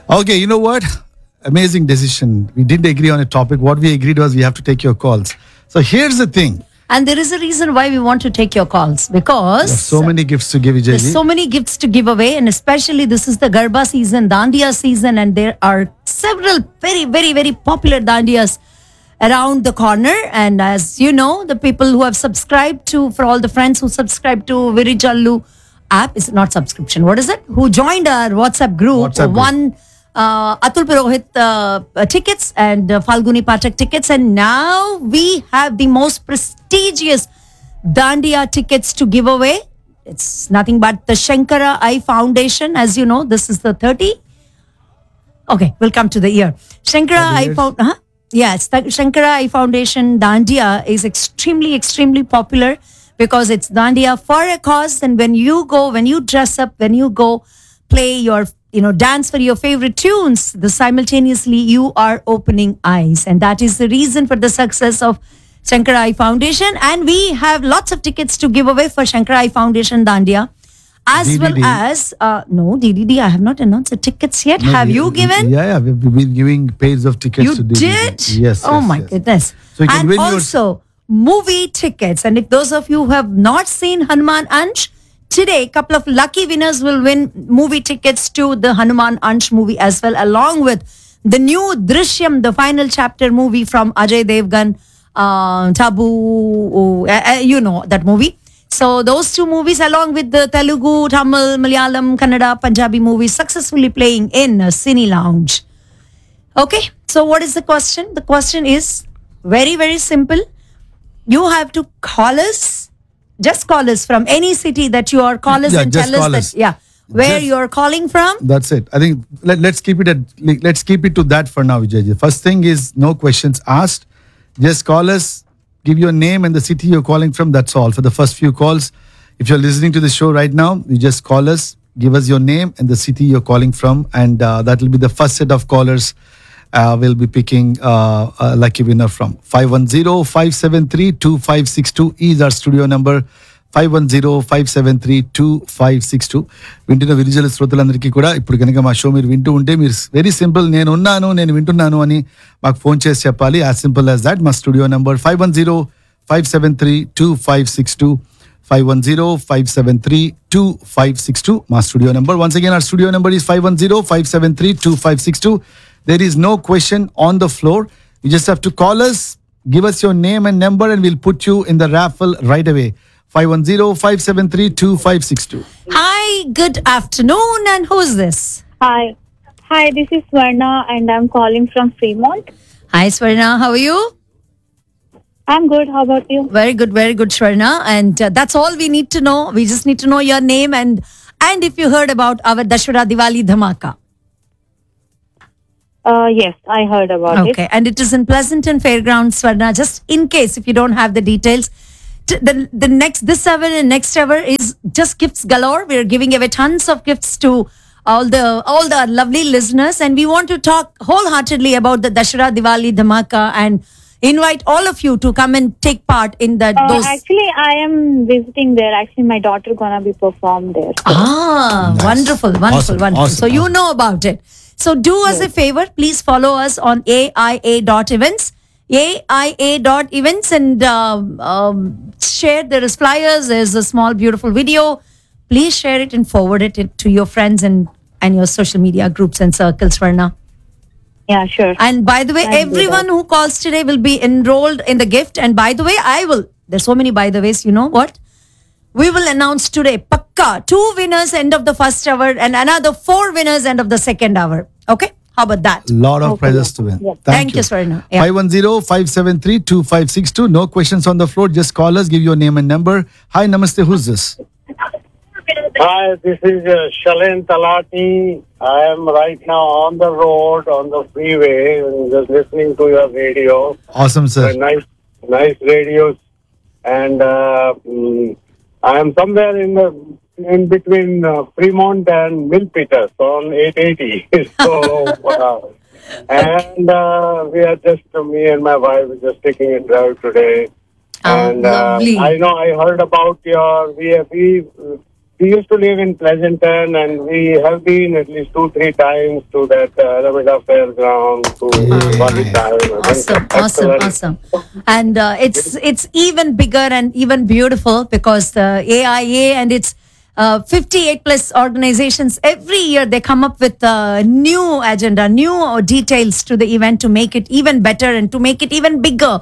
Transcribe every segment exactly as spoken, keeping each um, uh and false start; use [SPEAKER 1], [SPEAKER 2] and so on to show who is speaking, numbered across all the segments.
[SPEAKER 1] Okay, you know what? Amazing decision. We didn't agree on a topic. What we agreed was we have to take your calls. So here's the thing.
[SPEAKER 2] And there is a reason why we want to take your calls, because
[SPEAKER 1] There's so many gifts to give,
[SPEAKER 2] there's
[SPEAKER 1] Vijayji.
[SPEAKER 2] so many gifts to give away, and especially this is the Garba season, Dandiya season, and there are several very, very, very popular Dandiyas around the corner. And as you know, the people who have subscribed to, for all the friends who subscribe to Virijallu app, is not subscription, what is it? Who joined our WhatsApp group,
[SPEAKER 1] WhatsApp group.
[SPEAKER 2] won uh, Atul Purohit uh, uh, tickets and uh, Falguni Pathak tickets, and now we have the most prestigious Dandiya tickets to give away. It's nothing but the Shankara Eye Foundation. As you know, this is the thirty. Okay, we'll come to the year. Shankara Eye
[SPEAKER 1] years.
[SPEAKER 2] Foundation. Huh? Yes, the Shankara Eye Foundation Dandiya is extremely, extremely popular because it's Dandiya for a cause. And when you go, when you dress up, when you go play your, you know, dance for your favorite tunes, the simultaneously you are opening eyes. And that is the reason for the success of Shankara Eye Foundation. And we have lots of tickets to give away for Shankara Eye Foundation Dandiya. As
[SPEAKER 1] D D D.
[SPEAKER 2] well as, uh, no, D D D, I have not announced the tickets yet.
[SPEAKER 1] No,
[SPEAKER 2] have
[SPEAKER 1] we-
[SPEAKER 2] you given?
[SPEAKER 1] Yeah, yeah. We've been giving pairs of tickets
[SPEAKER 2] You
[SPEAKER 1] to D D D.
[SPEAKER 2] did?
[SPEAKER 1] Yes.
[SPEAKER 2] Oh
[SPEAKER 1] yes,
[SPEAKER 2] my
[SPEAKER 1] yes.
[SPEAKER 2] goodness.
[SPEAKER 1] So you can
[SPEAKER 2] and
[SPEAKER 1] win your-
[SPEAKER 2] also movie tickets. And if those of you who have not seen Hanuman Ansh, today a couple of lucky winners will win movie tickets to the Hanuman Ansh movie as well, along with the new Drishyam, the final chapter movie from Ajay Devgan, uh, Tabu, uh, uh, you know that movie. So those two movies, along with the Telugu, Tamil, Malayalam, Kannada, Punjabi movies, successfully playing in a Cine Lounge. Okay, so what is the question? The question is very, very simple. You have to call us, just call us from any city that you are. Call us
[SPEAKER 1] Yeah,
[SPEAKER 2] and
[SPEAKER 1] just
[SPEAKER 2] tell us
[SPEAKER 1] call
[SPEAKER 2] that,
[SPEAKER 1] us.
[SPEAKER 2] yeah, where
[SPEAKER 1] Just-
[SPEAKER 2] you're calling from.
[SPEAKER 1] That's it. I think let, let's keep it at like, let's keep it to that for now, Vijay. First thing is no questions asked. Just call us, give your name and the city you're calling from. That's all for the first few calls. If you're listening to the show right now, you just call us, give us your name and the city you're calling from, and uh, that will be the first set of callers. Uh, we'll be picking uh, a lucky winner from. five one zero, five seven three, two five six two is our studio number. Five one zero five seven three two five six two వింటున్న విరిజల శ్రోతలందరికీ కూడా ఇప్పుడు కనుక మా show మీరు వింటూ ఉంటే మీరు వెరీ సింపుల్, నేను ఉన్నాను, నేను వింటున్నాను అని మాకు ఫోన్ చేసి చెప్పాలి. As simple as that. మా studio number five one zero five seven three two five six two five one zero five seven three two five six two మా studio number. Once again our studio number is five one zero, five seven three, two five six two. There is no question on the floor. You just have to call us, give us your name and number, and we'll put you in the raffle right away. five one zero, five seven three, two five six two.
[SPEAKER 2] Hi, good afternoon, and who's this?
[SPEAKER 3] Hi. Hi, this is Swarna and I'm calling from Fremont.
[SPEAKER 2] Hi, Swarna, how are you?
[SPEAKER 3] I'm good. How about you?
[SPEAKER 2] Very good, very good, Swarna. And uh, that's all we need to know. We just need to know your name and and if you heard about our Dashera Diwali Dhamaka.
[SPEAKER 3] Uh, yes, I heard about it.
[SPEAKER 2] Okay, and it is in Pleasanton Fairgrounds, Swarna. Just in case if you don't have the details, t- the the next this hour and next hour is just gifts galore. We are giving away tons of gifts to all the all the lovely listeners, and we want to talk wholeheartedly about the Dashera Diwali Dhamaka and invite all of you to come and take part in that.
[SPEAKER 3] Uh,
[SPEAKER 2] those
[SPEAKER 3] actually, I am visiting there. Actually, my daughter gonna be performed there.
[SPEAKER 2] Ah,
[SPEAKER 1] Nice.
[SPEAKER 2] wonderful, wonderful,
[SPEAKER 1] Awesome,
[SPEAKER 2] wonderful.
[SPEAKER 1] awesome,
[SPEAKER 2] So you
[SPEAKER 1] awesome.
[SPEAKER 2] know about it. So do us a favor, please follow us on A I A dot events, A I A dot events, and um, um, share. There is flyers. There's a small, beautiful video. Please share it and forward it to your friends and and your social media groups and circles, Varna.
[SPEAKER 3] Yeah, sure.
[SPEAKER 2] And by the way,
[SPEAKER 3] I'll do
[SPEAKER 2] everyone
[SPEAKER 3] that.
[SPEAKER 2] who calls today will be enrolled in the gift. And by the way, I will. There's so many by the ways. You know what? We will announce today, Pakka, two winners end of the first hour and another four winners end of the second hour. Okay? How about that?
[SPEAKER 1] Lot of
[SPEAKER 3] Okay,
[SPEAKER 1] prizes
[SPEAKER 3] yeah.
[SPEAKER 1] to win.
[SPEAKER 3] Yeah.
[SPEAKER 2] Thank you, Swarna. Yeah.
[SPEAKER 1] five one zero, five seven three, two five six two. No questions on the floor. Just call us, give your name and number. Hi, namaste. Who's this?
[SPEAKER 4] Hi, this is uh, Shalen Talati. I am right now on the road, on the freeway, and just listening to your radio.
[SPEAKER 1] Awesome,
[SPEAKER 4] Uh,
[SPEAKER 1] sir.
[SPEAKER 4] nice, nice radios. And uh, mm, I am somewhere in the in between uh, Fremont and Milpitas on eight eighty. so, uh, and uh, we are just uh, me and my wife are just taking a drive today.
[SPEAKER 2] Oh,
[SPEAKER 4] and uh,
[SPEAKER 2] lovely.
[SPEAKER 4] I know I heard about your we we we used to live in Pleasanton, and we have been at least two, three times to that uh, Alameda Fairground, to one time.
[SPEAKER 2] Awesome, awesome, awesome. And uh, it's it's even bigger and even beautiful because the A I A and its uh, fifty-eight plus organizations, every year they come up with a new agenda, new details to the event to make it even better and to make it even bigger,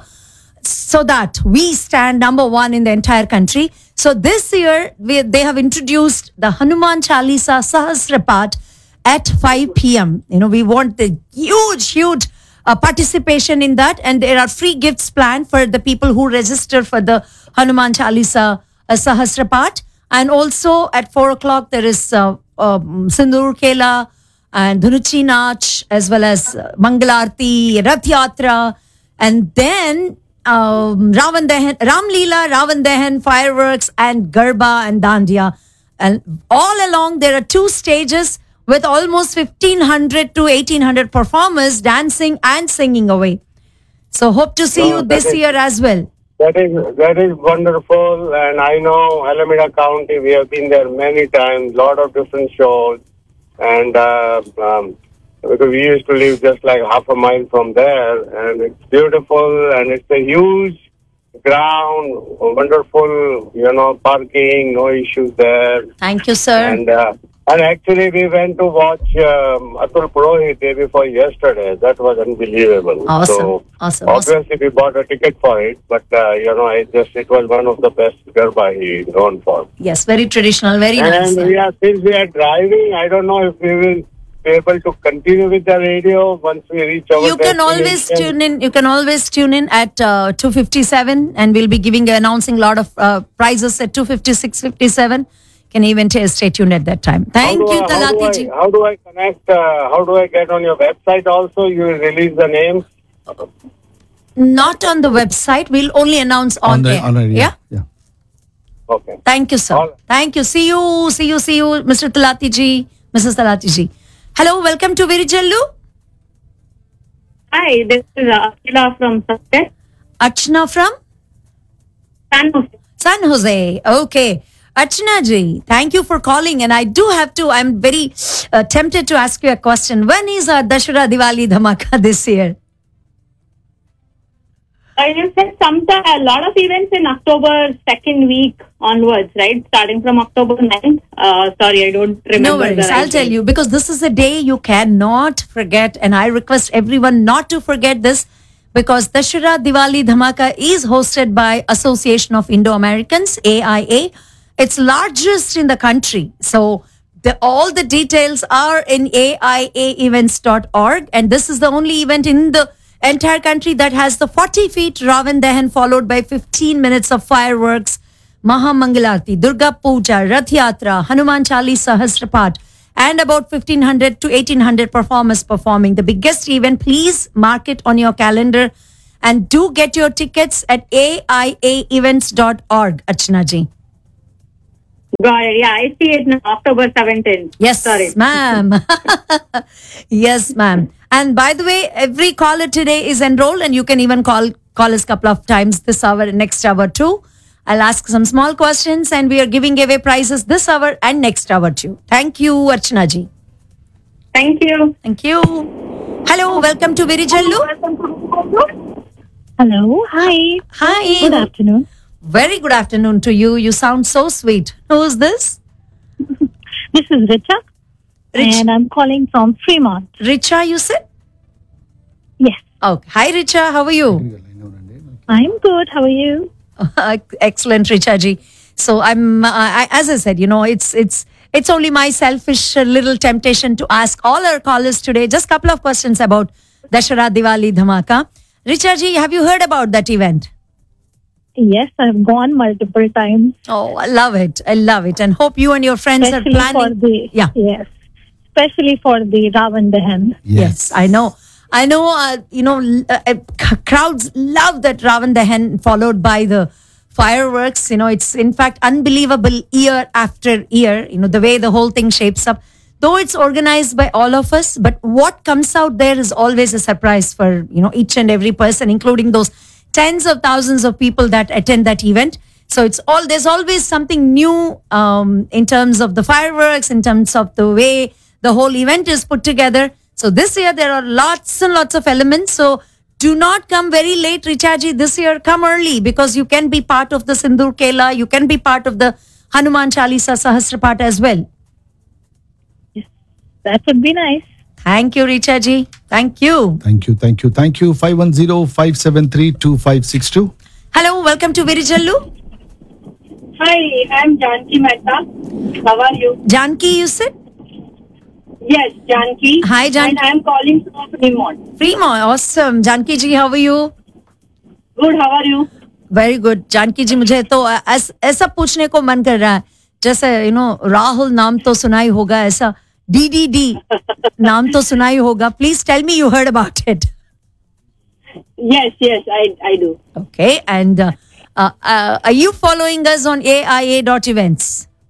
[SPEAKER 2] so that we stand number one in the entire country. So this year, we, they have introduced the Hanuman Chalisa Sahasrapat at five p.m. You know, we want the huge, huge uh, participation in that. And there are free gifts planned for the people who register for the Hanuman Chalisa uh, Sahasrapat. And also at four o'clock, there is uh, um, Sindur Kela and Dhunuchi Nach, as well as uh, Mangalarti, Rath Yatra. And then Um, Ravan Dahan, Ram Leela, Ravan Dahan, fireworks, and Garba and Dandiya. And all along, there are two stages with almost fifteen hundred to eighteen hundred performers dancing and singing away. So, hope to see
[SPEAKER 4] Oh,
[SPEAKER 2] you this
[SPEAKER 4] that is-
[SPEAKER 2] year as well.
[SPEAKER 4] That is that is wonderful, and I know Alameda County. We have been there many times, lot of different shows, and uh, um, because we used to live just like half a mile from there, and it's beautiful, and it's a huge ground, wonderful, you know, parking, no issues there,
[SPEAKER 2] Thank you, sir.
[SPEAKER 4] and. Uh, And actually, we went to watch um, Atul Purohit day before yesterday. That was unbelievable.
[SPEAKER 2] Awesome.
[SPEAKER 4] So,
[SPEAKER 2] Awesome, awesome.
[SPEAKER 4] obviously, we bought a ticket for it, but uh, you know, it just it was one of the best Garba he known for.
[SPEAKER 2] Yes, very traditional, very
[SPEAKER 4] And
[SPEAKER 2] nice. sir.
[SPEAKER 4] yeah, since we are driving, I don't know if we will be able to continue with the radio once we reach our
[SPEAKER 2] You can always
[SPEAKER 4] destination.
[SPEAKER 2] tune in. You can always tune in at uh, two fifty-seven, and we'll be giving announcing a lot of uh, prizes at two fifty-six, fifty-seven. Can even t- stay tuned at that time. Thank
[SPEAKER 4] How do
[SPEAKER 2] you,
[SPEAKER 4] I- how do
[SPEAKER 2] Talati
[SPEAKER 4] I-
[SPEAKER 2] ji.
[SPEAKER 4] How do I connect? Uh, how do I get on your website also? You will release the names?
[SPEAKER 2] Not on the website. We'll only announce on,
[SPEAKER 1] the,
[SPEAKER 2] air.
[SPEAKER 1] on a,
[SPEAKER 2] yeah?
[SPEAKER 1] yeah.
[SPEAKER 4] Okay.
[SPEAKER 2] Thank you, sir.
[SPEAKER 4] All right.
[SPEAKER 2] Thank you. See you. See you. See you, Mister Talati ji, Missus Talati ji. Hello. Welcome to Virijallu.
[SPEAKER 3] Hi, this is uh, Akila from Success,
[SPEAKER 2] Archana from
[SPEAKER 3] San Jose.
[SPEAKER 2] San Jose. Okay. Archana ji, thank you for calling. And I do have to, I'm very uh, tempted to ask you a question. When is our Dashera Diwali Dhamaka this year?
[SPEAKER 3] Uh, you said sometime, a lot of events in October second week onwards, right? Starting from October ninth. Uh, sorry, I don't remember.
[SPEAKER 2] No worries.
[SPEAKER 3] the right
[SPEAKER 2] I'll tell
[SPEAKER 3] date.
[SPEAKER 2] you, because this is a day you cannot forget. And I request everyone not to forget this, because Dashera Diwali Dhamaka is hosted by Association of Indo-Americans, A I A. It's largest in the country. So the, all the details are in A I A events dot org. And this is the only event in the entire country that has the forty feet Ravan Dahan followed by fifteen minutes of fireworks, Mahamangalarti, Durga Puja, Rath Yatra, Hanuman Chalisa Sahasrapat, and about fifteen hundred to eighteen hundred performers performing. The biggest event, please mark it on your calendar and do get your tickets at A I A events dot org, Archana ji.
[SPEAKER 3] Got it. Yeah, I see it now, October seventeenth.
[SPEAKER 2] Yes,
[SPEAKER 3] Sorry.
[SPEAKER 2] ma'am. Yes, ma'am. And by the way, every caller today is enrolled, and you can even call call us a couple of times this hour and next hour too. I'll ask some small questions, and we are giving away prizes this hour and next hour too. Thank you, Archana ji.
[SPEAKER 3] Thank you.
[SPEAKER 2] Thank you. Hello, welcome to Virijallu.
[SPEAKER 5] Hello. Hi.
[SPEAKER 2] Hi.
[SPEAKER 5] Good afternoon.
[SPEAKER 2] Very good afternoon to you. You sound so sweet. Who is this?
[SPEAKER 5] This is Richa,
[SPEAKER 2] Rich-
[SPEAKER 5] and I'm calling from Fremont.
[SPEAKER 2] Richa, you said?
[SPEAKER 5] Yes.
[SPEAKER 2] Okay. Hi, Richa. How are you?
[SPEAKER 5] I'm good. How are you?
[SPEAKER 2] Excellent, Richa ji. So I'm, uh, I, as I said, you know, it's it's it's only my selfish uh, little temptation to ask all our callers today just a couple of questions about Dashera Diwali Dhamaka. Richa ji, have you heard about that event?
[SPEAKER 5] Yes, I've gone multiple times,
[SPEAKER 2] Oh, I love it. I love it, and hope you and your friends
[SPEAKER 5] especially
[SPEAKER 2] are planning.
[SPEAKER 5] for the
[SPEAKER 2] Yeah.
[SPEAKER 5] yes, especially for the Ravan Dahan.
[SPEAKER 2] Yes, I know. I know, uh, you know, l- uh, uh, c- crowds love that Ravan Dahan followed by the fireworks. You know, it's in fact unbelievable year after year, you know, the way the whole thing shapes up. Though it's organized by all of us, but what comes out there is always a surprise for, you know, each and every person, including those tens of thousands of people that attend that event. So it's all, there's always something new um, in terms of the fireworks, in terms of the way the whole event is put together. So this year there are lots and lots of elements. So do not come very late, Richaji. This year, come early, because you can be part of the Sindur Kela. You can be part of the Hanuman Chalisa Sahasrapata as well.
[SPEAKER 5] That would be nice.
[SPEAKER 2] Thank you, Richaji. Thank you.
[SPEAKER 1] Thank you, thank you, thank you. five one zero, five seven three, two five six two.
[SPEAKER 2] Hello, welcome to Virijallu.
[SPEAKER 3] Hi, I'm Janki Mehta. How are you?
[SPEAKER 2] Janki, you said?
[SPEAKER 3] Yes, Janki.
[SPEAKER 2] Hi, Janki.
[SPEAKER 3] And I'm calling from Fremont.
[SPEAKER 2] Fremont, awesome. Janki ji, how are you?
[SPEAKER 3] Good, how are you?
[SPEAKER 2] Very good. Janaki जी, मुझे तो ऐस, ऐसा पूछने को मन कर रहा है, जैसे यू नो राहुल नाम तो सुना ही होगा, ऐसा डी डी डी नाम तो सुना ही होगा. Please tell me you heard about it.
[SPEAKER 3] Yes, yes, I I do.
[SPEAKER 2] Okay, and uh, uh, uh, are you following us on A I A dot events?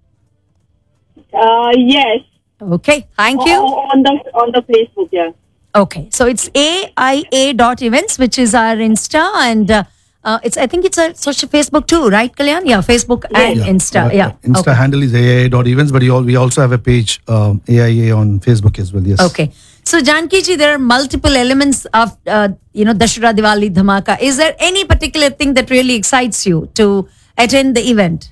[SPEAKER 3] Uh, yes.
[SPEAKER 2] Okay, thank you.
[SPEAKER 3] O- on the on the Facebook, yeah.
[SPEAKER 2] Okay, so it's A I A dot events, which is our Insta, and uh, uh, it's I think it's a social Facebook too, right, Kalyan? Yeah, Facebook and Insta.
[SPEAKER 1] Uh,
[SPEAKER 2] Yeah.
[SPEAKER 1] Insta
[SPEAKER 2] Okay.
[SPEAKER 1] handle is A I A dot events, but you all, we also have a page, um, A I A on Facebook as well. Yes.
[SPEAKER 2] Okay. So Janki ji, there are multiple elements of uh, you know Dashera Diwali Dhamaka. Is there any particular thing that really excites you to attend the event?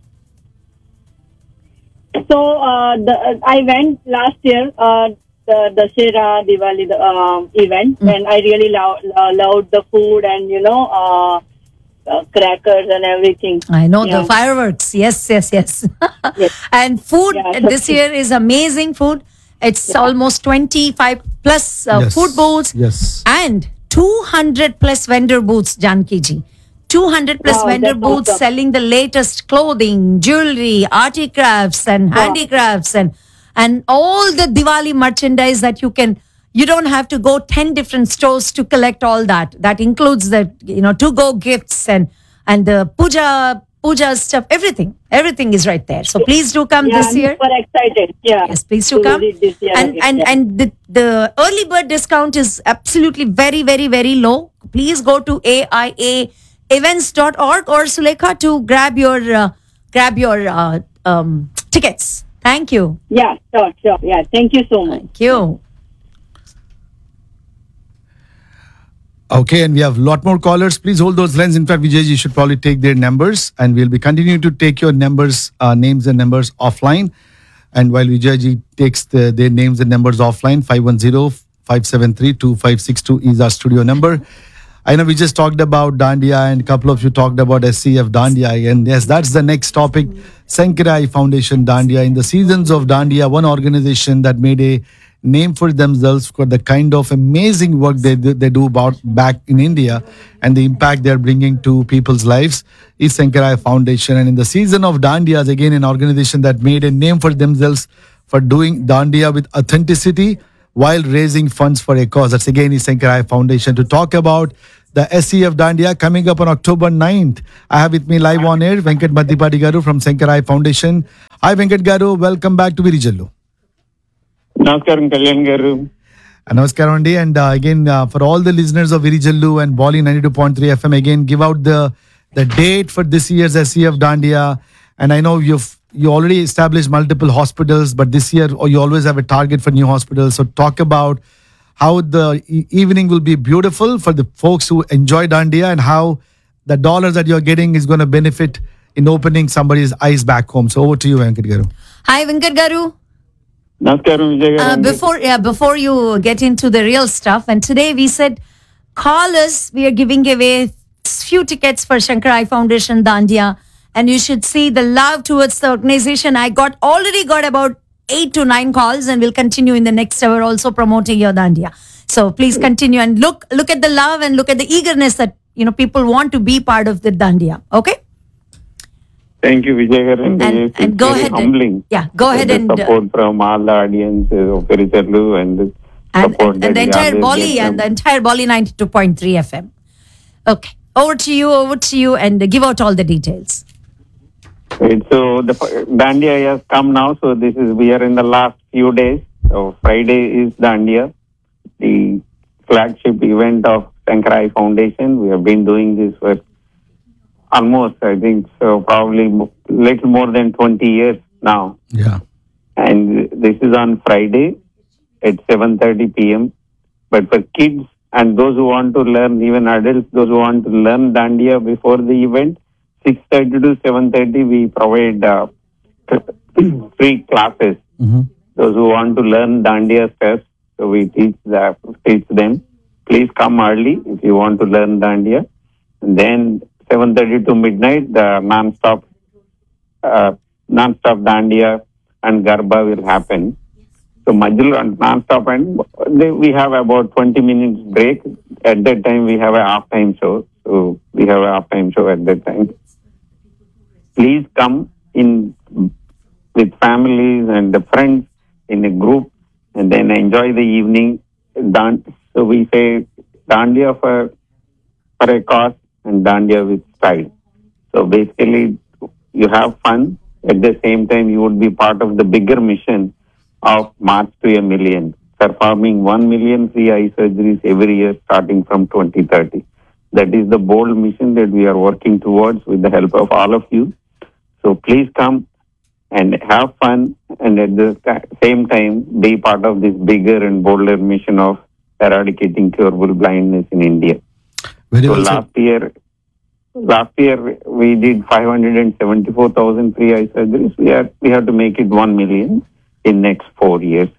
[SPEAKER 3] So uh, the, I went last year, uh, the Dashera Diwali uh, event,
[SPEAKER 2] Mm.
[SPEAKER 3] and I really lo- lo- loved the food and you know uh, uh, crackers and everything.
[SPEAKER 2] I know
[SPEAKER 3] Yeah.
[SPEAKER 2] the fireworks. Yes, yes, yes.
[SPEAKER 3] Yes.
[SPEAKER 2] And food
[SPEAKER 3] Yeah.
[SPEAKER 2] this year is amazing food. It's almost twenty-five plus uh,
[SPEAKER 1] Yes.
[SPEAKER 2] food booths
[SPEAKER 1] Yes.
[SPEAKER 2] and two hundred plus vendor booths, Janki ji. two hundred plus
[SPEAKER 3] Wow,
[SPEAKER 2] vendor
[SPEAKER 3] that's
[SPEAKER 2] booths
[SPEAKER 3] awesome.
[SPEAKER 2] selling the latest clothing, jewelry, articrafts and
[SPEAKER 3] Wow.
[SPEAKER 2] handicrafts and and all the Diwali merchandise that you can, you don't have to go ten different stores to collect all that. That includes the, you know, to go gifts and and the puja puja stuff, everything. Everything is right there. So please do come
[SPEAKER 3] Yeah,
[SPEAKER 2] this
[SPEAKER 3] I'm
[SPEAKER 2] year.
[SPEAKER 3] super excited. Yeah.
[SPEAKER 2] Yes, please do
[SPEAKER 3] to
[SPEAKER 2] come.
[SPEAKER 3] visit this year
[SPEAKER 2] And
[SPEAKER 3] again,
[SPEAKER 2] and
[SPEAKER 3] yeah.
[SPEAKER 2] and the, the early bird discount is absolutely very, very, very low. Please go to A I A events dot org or Sulekha to grab your uh, grab your uh, um, tickets. Thank you.
[SPEAKER 3] Yeah, sure, sure. Yeah, thank you so much.
[SPEAKER 2] Thank you.
[SPEAKER 1] Okay, and we have a lot more callers. Please hold those lines. In fact, Vijay, you should probably take their numbers, and we'll be continuing to take your numbers, uh, names and numbers offline. And while Vijay ji takes the, their names and numbers offline, five one zero, five seven three, two five six two is our studio number. I know we just talked about Dandiya, and a couple of you talked about S C F Dandiya. And yes, that's the next topic. Sankarai Foundation Dandiya. In the seasons of Dandiya, one organization that made a name for themselves for the kind of amazing work they, they do about back in India and the impact they're bringing to people's lives is Sankarai Foundation. And in the season of Dandiya, again, an organization that made a name for themselves for doing Dandiya with authenticity while raising funds for a cause. That's again is Sankarai Foundation. To talk about the S C F Dandiya coming up on October ninth, I have with me live on air Venkat Madhipati Garu from Sankarai Foundation. Hi Venkat Garu, welcome back to Virijallu.
[SPEAKER 6] Namaskaram, Kalyan Garu.
[SPEAKER 1] Namaskaram Andy. And uh, again, uh, for all the listeners of Virijallu and Bolly ninety-two point three F M, again, give out the the date for this year's S C F Dandiya. And I know you've you already established multiple hospitals, but this year or you always have a target for new hospitals. So talk about how the e- evening will be beautiful for the folks who enjoy Dandiya and how the dollars that you're getting is going to benefit in opening somebody's eyes back home. So over to you, Venkat Garu.
[SPEAKER 2] Hi, Venkat Garu.
[SPEAKER 6] Namaskaram, Vijay
[SPEAKER 2] Uh,
[SPEAKER 6] Garu.
[SPEAKER 2] before yeah, before you get into the real stuff, and today we said, call us. We are giving away few tickets for Sankarai Foundation Dandiya, and you should see the love towards the organization. I got already got about eight to nine calls, and we'll continue in the next hour also promoting your Dandiya. So please continue and look look at the love and look at the eagerness that you know people want to be part of the Dandiya. Okay.
[SPEAKER 6] Thank you, Vijay Garu.
[SPEAKER 2] And-
[SPEAKER 6] It's
[SPEAKER 2] and go
[SPEAKER 6] very
[SPEAKER 2] ahead and-
[SPEAKER 6] humbling.
[SPEAKER 2] yeah, go ahead
[SPEAKER 6] the
[SPEAKER 2] and, uh,
[SPEAKER 6] support from all the audiences of Virijallu and the
[SPEAKER 2] and,
[SPEAKER 6] support
[SPEAKER 2] and,
[SPEAKER 6] that
[SPEAKER 2] and the
[SPEAKER 6] we
[SPEAKER 2] entire
[SPEAKER 6] always
[SPEAKER 2] Bolly
[SPEAKER 6] get
[SPEAKER 2] and
[SPEAKER 6] from-
[SPEAKER 2] the entire Bolly ninety-two point three F M. Okay, over to you, over to you, and give out all the details.
[SPEAKER 6] Right, so the Dandiya has come now. So this is we are in the last few days. So Friday is Dandiya, the flagship event of Sankarai Foundation. We have been doing this for almost, I think, so probably mo- little more than twenty years now.
[SPEAKER 1] Yeah.
[SPEAKER 6] And this is on Friday at seven thirty p.m. But for kids and those who want to learn, even adults, those who want to learn Dandiya before the event, six thirty to seven thirty, we provide uh, free classes.
[SPEAKER 1] Mm-hmm.
[SPEAKER 6] Those who want to learn Dandiya steps, so we teach that, teach them. Please come early if you want to learn Dandiya. And then seven thirty to midnight, the non-stop, uh, non-stop Dandiya and Garba will happen. So Majul and non-stop, and they, we have about twenty minutes break. At that time, we have a half-time show. So we have a half-time show at that time. Please come in with families and the friends in a group, and then enjoy the evening. Dan- so we say Dandiya for, for a cause and Dandiya with style. So basically, you have fun. At the same time, you would be part of the bigger mission of March to a Million, performing one million free eye surgeries every year starting from twenty thirty. That is the bold mission that we are working towards with the help of all of you. So please come and have fun, and at the same time be part of this bigger and bolder mission of eradicating curable blindness in India.
[SPEAKER 1] Very
[SPEAKER 6] So
[SPEAKER 1] well said.
[SPEAKER 6] last year, last year we did five hundred seventy-four thousand free eye surgeries. We are we have to make it one million in next four years.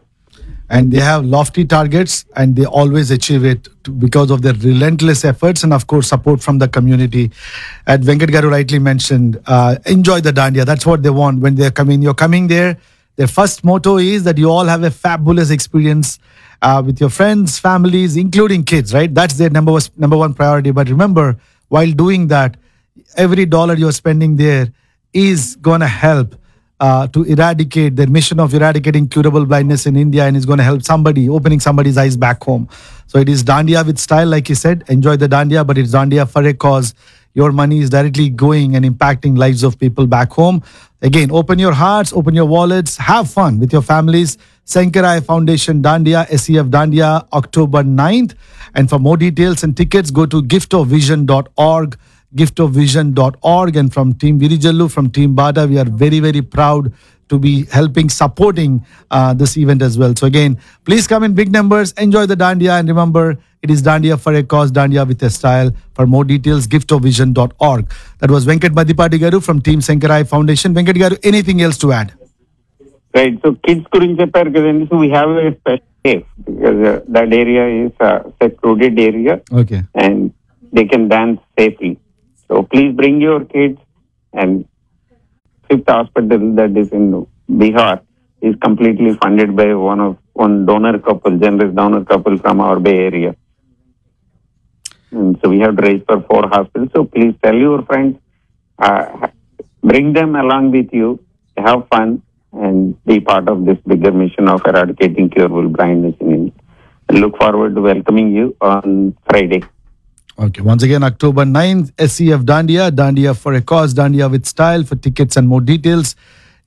[SPEAKER 1] And they have lofty targets, and they always achieve it to, because of their relentless efforts and, of course, support from the community. As Venkat Garu rightly mentioned, uh, enjoy the Dandiya. That's what they want when they're coming. You're coming there. Their first motto is that you all have a fabulous experience uh, with your friends, families, including kids, right? That's their number one, number one priority. But remember, while doing that, every dollar you're spending there is going to help Uh, to eradicate their mission of eradicating curable blindness in India, and is going to help somebody, opening somebody's eyes back home. So it is Dandiya with style, like you said. Enjoy the Dandiya, but it's Dandiya for a cause. Your money is directly going and impacting lives of people back home. Again, open your hearts, open your wallets, have fun with your families. Sankarai Foundation Dandiya, S E F Dandiya, October ninth. And for more details and tickets, go to gift of vision dot org. gift of vision dot org. And from Team Virijallu, from Team Bada, we are very, very proud to be helping, supporting uh, this event as well. So again, please come in big numbers, enjoy the Dandiya, and remember, it is Dandiya for a cause, Dandiya with a style. For more details, gift of vision dot org. That was Venkat Madhipati Garu from Team Sankarai Foundation. Venkat Garu, anything else to add?
[SPEAKER 6] Right. So kids couldn't చెప్పారు కదండి. So we have a special safe because uh, that area is a secluded area,
[SPEAKER 1] Okay.
[SPEAKER 6] and they can dance safely. So please bring your kids. And fifth hospital that is in Bihar is completely funded by one of one donor couple, generous donor couple from our Bay Area. And so we have to raise for four hospitals. So please tell your friends, uh, bring them along with you, have fun, and be part of this bigger mission of eradicating curable blindness in India. I look forward to welcoming you on Friday.
[SPEAKER 1] Okay, once again, October ninth, S E F Dandiya, Dandiya for a cause, Dandiya with style. For tickets and more details,